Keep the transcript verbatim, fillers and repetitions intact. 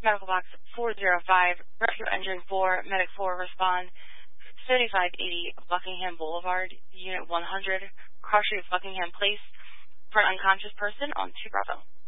Medical Box four zero five, Rescue Engine four, Medic four, respond. thirty-five eighty Buckingham Boulevard, Unit one hundred, Cross Street, Buckingham Place, for an unconscious person on two Bravo.